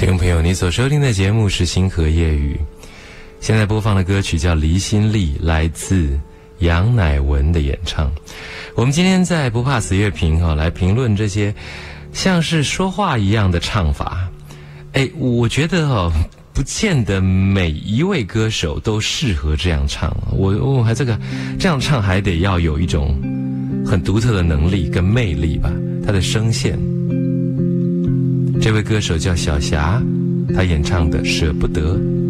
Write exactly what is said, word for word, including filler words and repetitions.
听众朋友，你所收听的节目是星河夜语，现在播放的歌曲叫《离心力》，来自杨乃文的演唱。我们今天在不怕死乐评哈、哦、来评论这些像是说话一样的唱法。哎，我觉得哦，不见得每一位歌手都适合这样唱。我我还这个这样唱还得要有一种很独特的能力跟魅力吧，他的声线。这位歌手叫小霞，他演唱的《舍不得》。